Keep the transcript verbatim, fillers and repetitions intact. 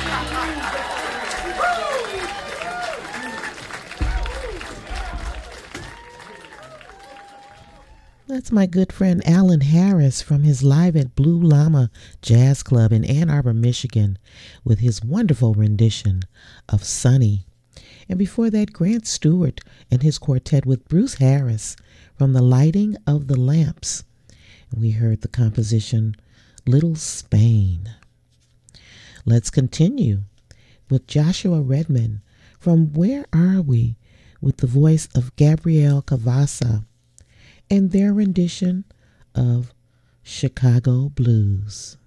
That's my good friend Alan Harris from his Live at Blue Llama Jazz Club in Ann Arbor, Michigan, with his wonderful rendition of Sunny. And before that, Grant Stewart and his quartet with Bruce Harris from The Lighting of the Lamps. We heard the composition Little Spain. Let's continue with Joshua Redman from Where Are We, with the voice of Gabrielle Cavassa and their rendition of Chicago Blues.